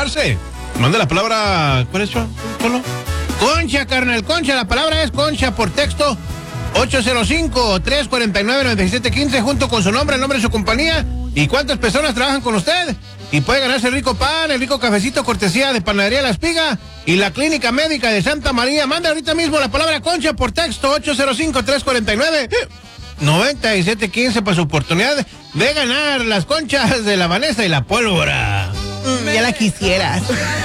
comunicarse. Manda la palabra, ¿cuál es eso? Concha, carnal, concha, la palabra es concha por texto 805-349-9715 junto con su nombre, el nombre de su compañía y cuántas personas trabajan con usted. Y puede ganarse el rico pan, el rico cafecito cortesía de Panadería La Espiga y la Clínica Médica de Santa María. Manda ahorita mismo la palabra concha por texto 805-349-9715 para su oportunidad de ganar las conchas de la Vanessa y la pólvora. Ya la quisieras.